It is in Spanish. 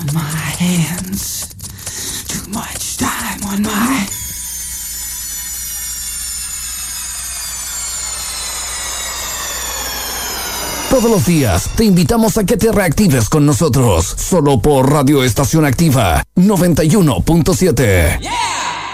my hands. Too much time on my... Todos los días te invitamos a que te reactives con nosotros, solo por Radio Estación Activa 91.7. Yeah!